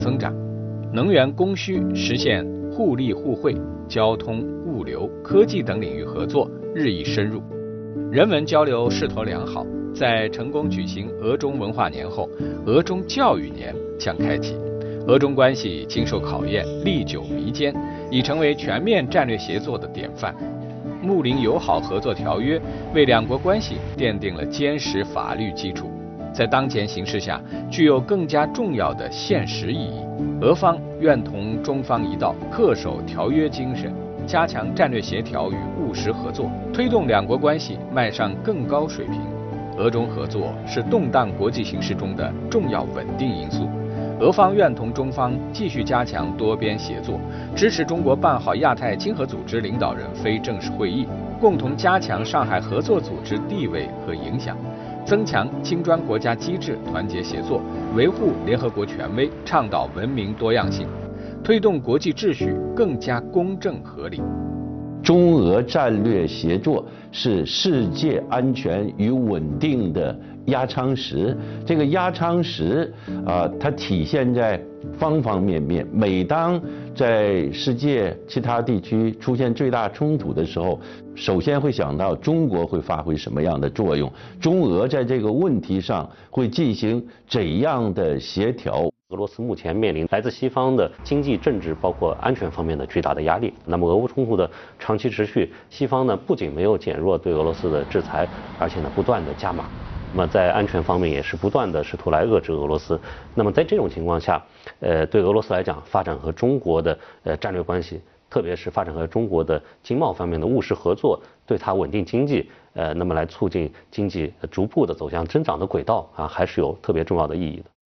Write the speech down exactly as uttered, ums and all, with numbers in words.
增长，能源供需实现互利互惠，交通、物流、科技等领域合作日益深入，人文交流势头良好。在成功举行俄中文化年后，俄中教育年将开启。俄中关系经受考验，历久弥坚，已成为全面战略协作的典范。睦邻友好合作条约为两国关系奠定了坚实法律基础，在当前形势下具有更加重要的现实意义。俄方愿同中方一道，恪守条约精神，加强战略协调与务实合作，推动两国关系迈上更高水平。俄中合作是动荡国际形势中的重要稳定因素。俄方愿同中方继续加强多边协作，支持中国办好亚太经合组织领导人非正式会议，共同加强上海合作组织地位和影响，增强金砖国家机制团结协作，维护联合国权威，倡导文明多样性，推动国际秩序更加公正合理。 中俄战略协作是世界安全与稳定的压舱石。这个压舱石啊、呃，它体现在方方面面。每当在世界其他地区出现最大冲突的时候，首先会想到中国会发挥什么样的作用，中俄在这个问题上会进行怎样的协调。 俄罗斯目前面临来自西方的经济、政治，包括安全方面的巨大的压力。那么，俄乌冲突的长期持续，西方呢不仅没有减弱对俄罗斯的制裁，而且呢不断的加码。那么在安全方面也是不断的试图来遏制俄罗斯。那么在这种情况下，呃，对俄罗斯来讲，发展和中国的呃战略关系，特别是发展和中国的经贸方面的务实合作，对它稳定经济，呃，那么来促进经济逐步的走向增长的轨道啊，还是有特别重要的意义的。